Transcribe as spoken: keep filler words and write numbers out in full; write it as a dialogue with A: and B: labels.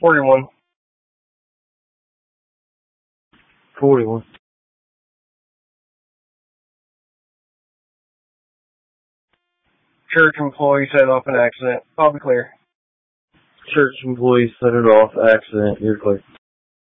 A: Forty-one.
B: Forty-one.
A: Church employee set off an accident. I'll be clear.
B: Church employee set it off. Accident. You're clear.